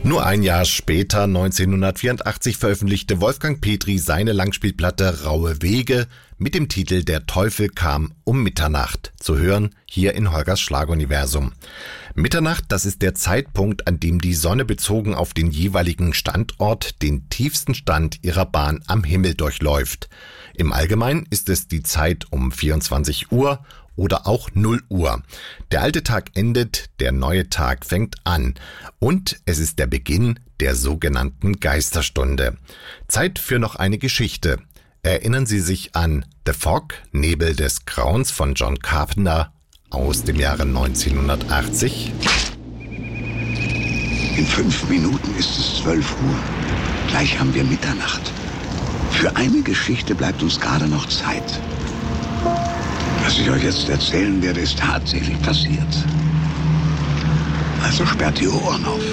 Nur ein Jahr später, 1984, veröffentlichte Wolfgang Petri seine Langspielplatte Raue Wege mit dem Titel Der Teufel kam um Mitternacht, zu hören hier in Holgers Schlaguniversum. Mitternacht, das ist der Zeitpunkt, an dem die Sonne bezogen auf den jeweiligen Standort den tiefsten Stand ihrer Bahn am Himmel durchläuft. Im Allgemeinen ist es die Zeit um 24 Uhr oder auch 0 Uhr. Der alte Tag endet, der neue Tag fängt an und es ist der Beginn der sogenannten Geisterstunde. Zeit für noch eine Geschichte. Erinnern Sie sich an The Fog, Nebel des Grauens von John Carpenter aus dem Jahre 1980? In 5 Minuten ist es 12 Uhr. Gleich haben wir Mitternacht. Für eine Geschichte bleibt uns gerade noch Zeit. Was ich euch jetzt erzählen werde, ist tatsächlich passiert. Also sperrt die Ohren auf.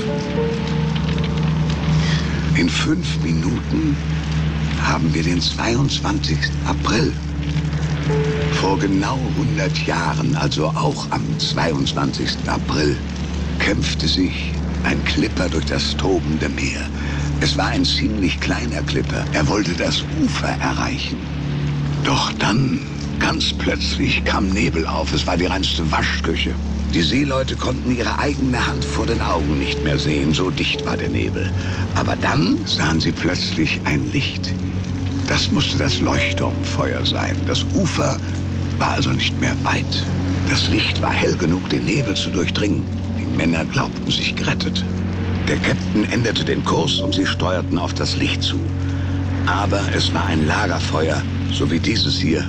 In 5 Minuten haben wir den 22. April. Vor genau 100 Jahren, also auch am 22. April, kämpfte sich ein Klipper durch das tobende Meer. Es war ein ziemlich kleiner Klipper. Er wollte das Ufer erreichen. Doch dann, ganz plötzlich, kam Nebel auf. Es war die reinste Waschküche. Die Seeleute konnten ihre eigene Hand vor den Augen nicht mehr sehen, so dicht war der Nebel. Aber dann sahen sie plötzlich ein Licht. Das musste das Leuchtturmfeuer sein. Das Ufer war also nicht mehr weit. Das Licht war hell genug, den Nebel zu durchdringen. Die Männer glaubten sich gerettet. Der Captain änderte den Kurs und sie steuerten auf das Licht zu. Aber es war ein Lagerfeuer, so wie dieses hier.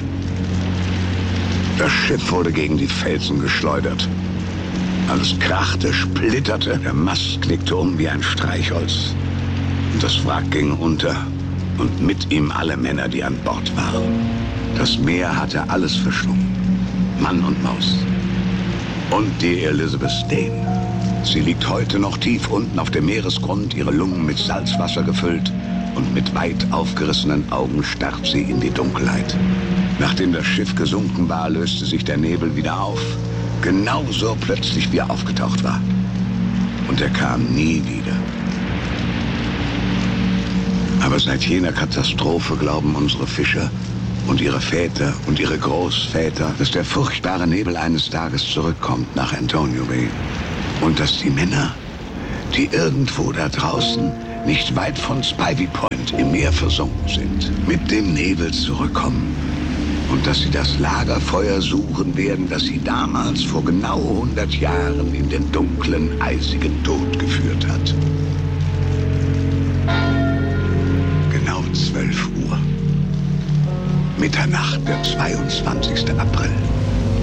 Das Schiff wurde gegen die Felsen geschleudert. Alles krachte, splitterte, der Mast knickte um wie ein Streichholz. Und das Wrack ging unter und mit ihm alle Männer, die an Bord waren. Das Meer hatte alles verschlungen, Mann und Maus. Und die Elizabeth Dane. Sie liegt heute noch tief unten auf dem Meeresgrund, ihre Lungen mit Salzwasser gefüllt, und mit weit aufgerissenen Augen starrt sie in die Dunkelheit. Nachdem das Schiff gesunken war, löste sich der Nebel wieder auf. Genauso plötzlich, wie er aufgetaucht war. Und er kam nie wieder. Aber seit jener Katastrophe glauben unsere Fischer und ihre Väter und ihre Großväter, dass der furchtbare Nebel eines Tages zurückkommt nach Antonio Bay. Und dass die Männer, die irgendwo da draußen, nicht weit von Spivey Point im Meer versunken sind, mit dem Nebel zurückkommen. Und dass sie das Lagerfeuer suchen werden, das sie damals vor genau 100 Jahren in den dunklen, eisigen Tod geführt hat. Genau 12 Uhr. Mitternacht, der 22. April.